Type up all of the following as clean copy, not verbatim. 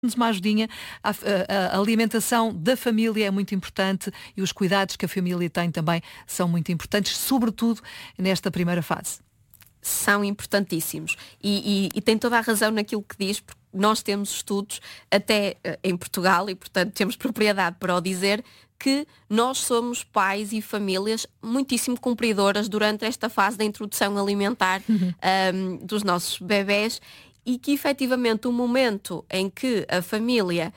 uma ajudinha. A alimentação da família é muito importante e os cuidados que a família tem também são muito importantes, sobretudo nesta primeira fase. São importantíssimos e tem toda a razão naquilo que diz, porque nós temos estudos até em Portugal e, portanto, temos propriedade para o dizer, que nós somos pais e famílias muitíssimo cumpridoras durante esta fase da introdução alimentar dos nossos bebés, e que efetivamente o momento em que a família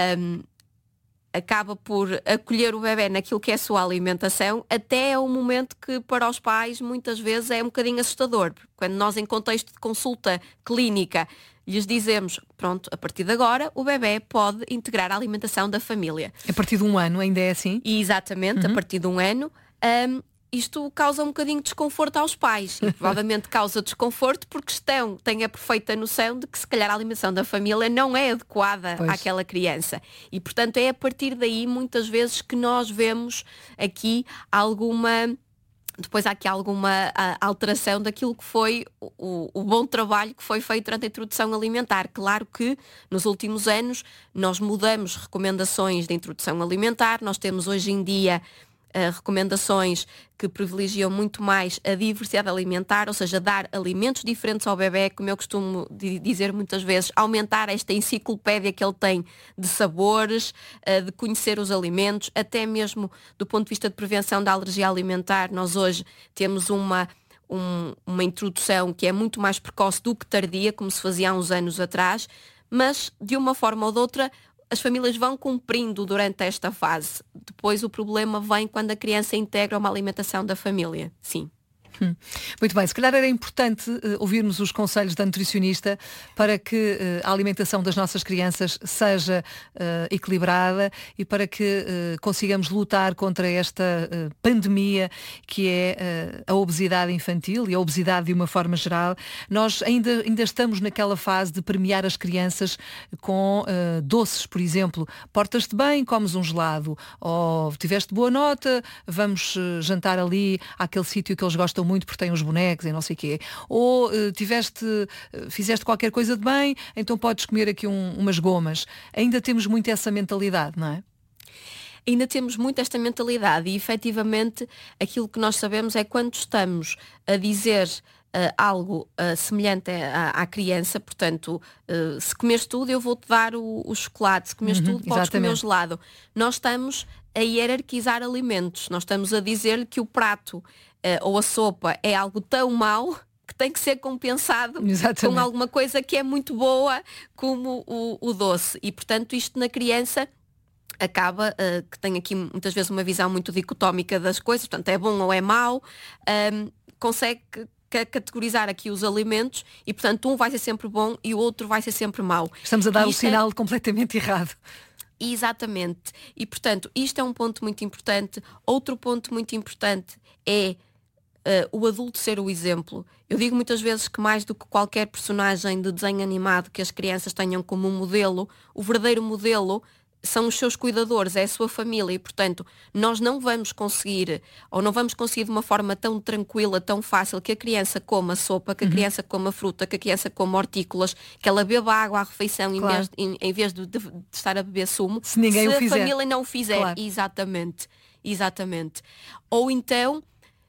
acaba por acolher o bebé naquilo que é a sua alimentação, até é um momento que para os pais muitas vezes é um bocadinho assustador. Quando nós, em contexto de consulta clínica, lhes dizemos, pronto, a partir de agora o bebé pode integrar a alimentação da família. A partir de 1 ano ainda é assim? E exatamente, a partir de 1 ano. Isto causa um bocadinho de desconforto aos pais e provavelmente causa desconforto porque têm a perfeita noção de que se calhar a alimentação da família não é adequada àquela criança. E portanto é a partir daí muitas vezes que nós vemos aqui depois há aqui alguma alteração daquilo que foi o bom trabalho que foi feito durante a introdução alimentar. Claro que nos últimos anos nós mudamos recomendações de introdução alimentar, nós temos hoje em dia recomendações que privilegiam muito mais a diversidade alimentar, ou seja, dar alimentos diferentes ao bebé, como eu costumo dizer muitas vezes, aumentar esta enciclopédia que ele tem de sabores, de conhecer os alimentos, até mesmo do ponto de vista de prevenção da alergia alimentar. Nós hoje temos uma introdução que é muito mais precoce do que tardia, como se fazia há uns anos atrás, mas de uma forma ou de outra as famílias vão cumprindo durante esta fase. Depois o problema vem quando a criança integra uma alimentação da família. Sim. Muito bem, se calhar era importante ouvirmos os conselhos da nutricionista para que a alimentação das nossas crianças seja equilibrada e para que consigamos lutar contra esta pandemia que é a obesidade infantil e a obesidade de uma forma geral. Nós ainda estamos naquela fase de premiar as crianças com doces, por exemplo. Portas-te bem, comes um gelado, ou tiveste boa nota, vamos jantar ali àquele sítio que eles gostam muito porque tem uns bonecos e não sei o quê. Ou fizeste qualquer coisa de bem, então podes comer aqui umas gomas. Ainda temos muito essa mentalidade, não é? Ainda temos muito esta mentalidade e, efetivamente, aquilo que nós sabemos é quando estamos a dizer algo semelhante à criança, portanto, se comes tudo eu vou-te dar o chocolate, se comes tudo podes comer o gelado. Nós estamos a hierarquizar alimentos, nós estamos a dizer que o prato ou a sopa é algo tão mau que tem que ser compensado com alguma coisa que é muito boa, como o doce. E, portanto, isto na criança acaba, que tem aqui muitas vezes uma visão muito dicotómica das coisas, portanto, é bom ou é mau, consegue categorizar aqui os alimentos e, portanto, um vai ser sempre bom e o outro vai ser sempre mau. Estamos a dar o sinal completamente errado. Exatamente. E, portanto, isto é um ponto muito importante. Outro ponto muito importante é o adulto ser o exemplo. Eu digo muitas vezes que mais do que qualquer personagem de desenho animado que as crianças tenham como modelo, o verdadeiro modelo são os seus cuidadores, é a sua família e, portanto, nós não vamos conseguir, ou não vamos conseguir de uma forma tão tranquila, tão fácil, que a criança coma sopa, que a criança coma fruta, que a criança coma hortícolas, que ela beba água à refeição em vez de estar a beber sumo, se ninguém o fizer. A família não o fizer. Claro. Exatamente. Ou então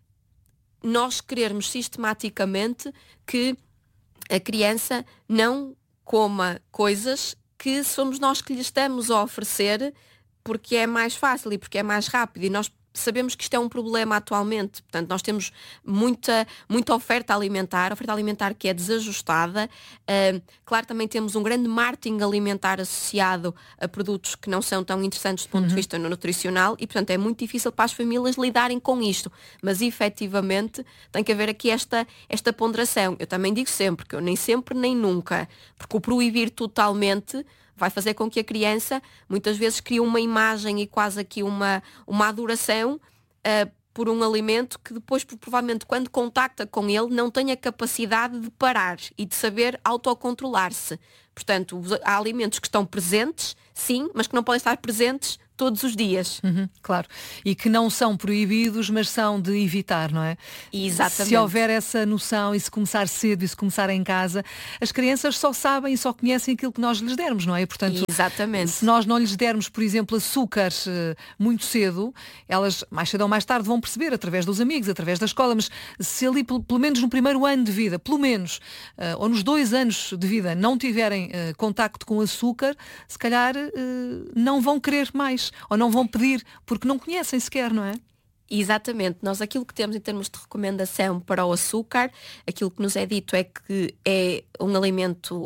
nós querermos sistematicamente que a criança não coma coisas que somos nós que lhe estamos a oferecer porque é mais fácil e porque é mais rápido, e nós sabemos que isto é um problema atualmente. Portanto, nós temos muita oferta alimentar que é desajustada. Claro, também temos um grande marketing alimentar associado a produtos que não são tão interessantes do ponto de vista nutricional e, portanto, é muito difícil para as famílias lidarem com isto. Mas, efetivamente, tem que haver aqui esta ponderação. Eu também digo sempre que eu nem sempre nem nunca, porque o proibir totalmente vai fazer com que a criança muitas vezes crie uma imagem e quase aqui uma adoração por um alimento que depois, provavelmente, quando contacta com ele, não tem a capacidade de parar e de saber autocontrolar-se. Portanto, há alimentos que estão presentes, sim, mas que não podem estar presentes todos os dias. Claro. E que não são proibidos, mas são de evitar, não é? Exatamente. Se houver essa noção e se começar cedo e se começar em casa, as crianças só sabem e só conhecem aquilo que nós lhes dermos, não é? E, portanto, exatamente. Se nós não lhes dermos, por exemplo, açúcares muito cedo, elas mais cedo ou mais tarde vão perceber, através dos amigos, através da escola, mas se ali, pelo menos no primeiro ano de vida, pelo menos, ou nos 2 anos de vida, não tiverem contacto com açúcar, se calhar não vão querer mais, ou não vão pedir, porque não conhecem sequer, não é? Exatamente. Nós aquilo que temos em termos de recomendação para o açúcar, aquilo que nos é dito é que é um alimento,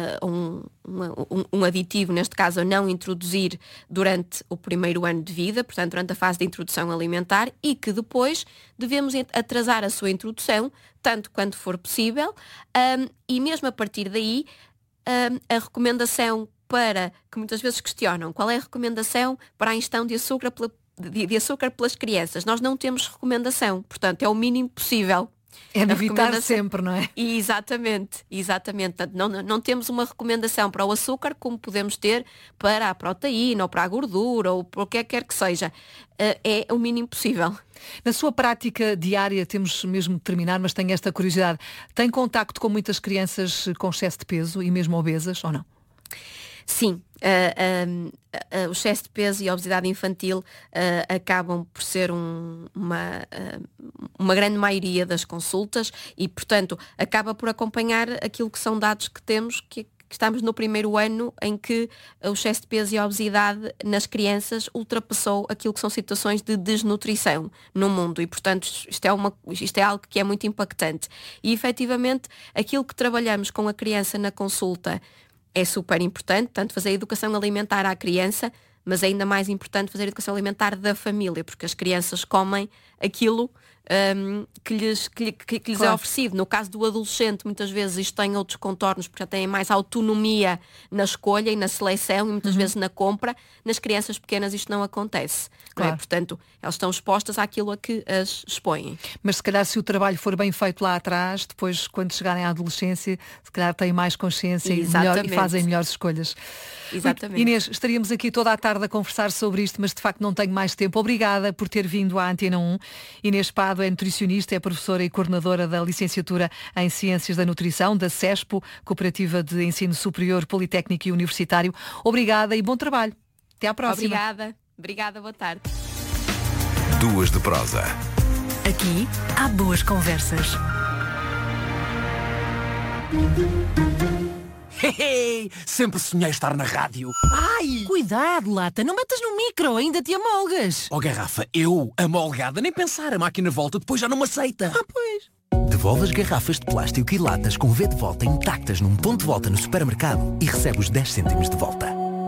um aditivo, neste caso, a não introduzir durante o primeiro ano de vida, portanto, durante a fase de introdução alimentar, e que depois devemos atrasar a sua introdução, tanto quanto for possível, e mesmo a partir daí, a recomendação para, que muitas vezes questionam, qual é a recomendação para a ingestão de açúcar pelas crianças? Nós não temos recomendação, portanto é o mínimo possível. É de evitar sempre, não é? Exatamente. Portanto, não temos uma recomendação para o açúcar como podemos ter para a proteína ou para a gordura ou para o que quer que seja. É o mínimo possível. Na sua prática diária, temos mesmo de terminar, mas tenho esta curiosidade, tem contacto com muitas crianças com excesso de peso e mesmo obesas ou não? Sim, o excesso de peso e a obesidade infantil acabam por ser uma grande maioria das consultas e, portanto, acaba por acompanhar aquilo que são dados que temos, que estamos no primeiro ano em que o excesso de peso e a obesidade nas crianças ultrapassou aquilo que são situações de desnutrição no mundo e, portanto, isto é algo que é muito impactante. E, efetivamente, aquilo que trabalhamos com a criança na consulta é super importante, tanto fazer a educação alimentar à criança, mas é ainda mais importante fazer a educação alimentar da família, porque as crianças comem aquilo que lhes claro. É oferecido. No caso do adolescente, muitas vezes isto tem outros contornos, porque já têm mais autonomia na escolha e na seleção e muitas vezes na compra. Nas crianças pequenas isto não acontece. Claro. Não é? Portanto, elas estão expostas àquilo a que as expõem. Mas se calhar se o trabalho for bem feito lá atrás, depois quando chegarem à adolescência, se calhar têm mais consciência e fazem melhores escolhas. Exatamente. Inês, estaríamos aqui toda a tarde a conversar sobre isto, mas de facto não tenho mais tempo. Obrigada por ter vindo à Antena 1. Inês Pado é nutricionista, é professora e coordenadora da licenciatura em Ciências da Nutrição, da CESPO, Cooperativa de Ensino Superior, Politécnico e Universitário. Obrigada e bom trabalho. Até à próxima. Obrigada, boa tarde. Duas de prosa. Aqui há boas conversas. Sempre sonhei estar na rádio. Ai! Cuidado, Lata, não metas no micro, ainda te amolgas. Oh, garrafa, eu, amolgada, nem pensar, a máquina volta, depois já não me aceita. Pois. Devolve as garrafas de plástico e latas com V de volta intactas num ponto de volta no supermercado e recebe os 10 cêntimos de volta.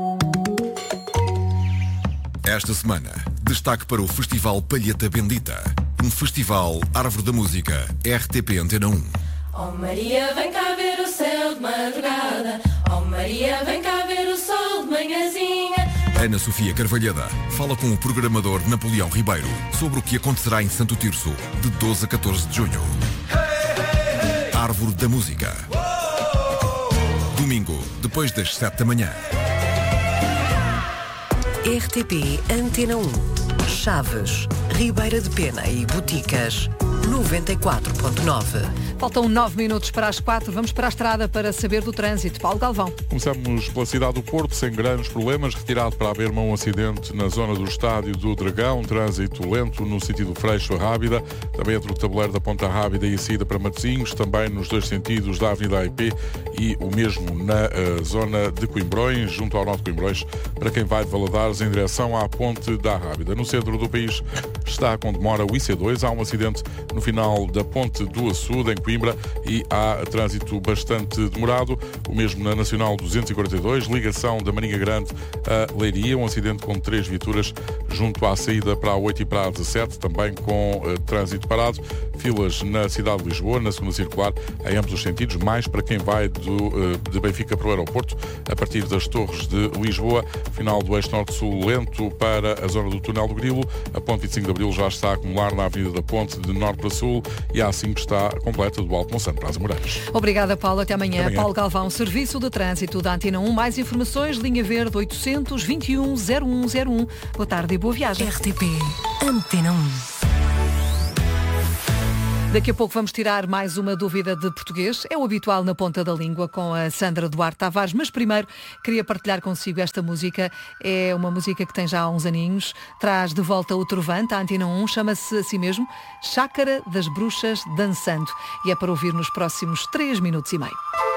Esta semana, destaque para o Festival Palheta Bendita. Um festival Árvore da Música, RTP Antena 1. Oh Maria, vem cá ver o céu de madrugada. Oh Maria, vem cá ver o sol de manhãzinha. Ana Sofia Carvalhada fala com o programador Napoleão Ribeiro sobre o que acontecerá em Santo Tirso, de 12 a 14 de junho. Árvore da Música. Domingo, depois das 7 da manhã. RTP Antena 1. Chaves, Ribeira de Pena e Boticas. 94.9. Faltam 9 minutos para as 4. Vamos para a estrada para saber do trânsito. Paulo Galvão. Começamos pela cidade do Porto, sem grandes problemas. Retirado para a Berma um acidente na zona do Estádio do Dragão. Trânsito lento no sentido Freixo a Rábida. Também entre o tabuleiro da Ponta Rábida e a saída para Matosinhos. Também nos dois sentidos da Avenida AIP e o mesmo na zona de Coimbrões, junto ao Norte de Coimbrões, para quem vai de Valadares em direção à Ponte da Rábida. No centro do país está com demora o IC2. Há um acidente no final da Ponte do Açude, em Coimbra, e há trânsito bastante demorado. O mesmo na Nacional 242, ligação da Marinha Grande a Leiria, um acidente com 3 viaturas junto à saída para a 8 e para a 17, também com trânsito parado. Filas na cidade de Lisboa, na segunda circular, em ambos os sentidos, mais para quem vai de Benfica para o aeroporto, a partir das Torres de Lisboa, final do eixo norte-sul lento para a zona do Túnel do Grilo. A ponte 25 de Abril já está a acumular na Avenida da Ponte de norte para sul e a A5 está completa do Alto Monsanto para as Amoreiras. Obrigada, Paulo. Até amanhã. Até amanhã. Paulo Galvão, Serviço de Trânsito da Antena 1. Mais informações, linha verde 821 0101. Boa tarde e boa viagem. RTP Antena 1. Daqui a pouco vamos tirar mais uma dúvida de português. É o habitual na ponta da língua com a Sandra Duarte Tavares, mas primeiro queria partilhar consigo esta música. É uma música que tem já há uns aninhos. Traz de volta o Trovante, a Antena 1, chama-se assim mesmo Chácara das Bruxas Dançando. E é para ouvir nos próximos 3 minutos e meio.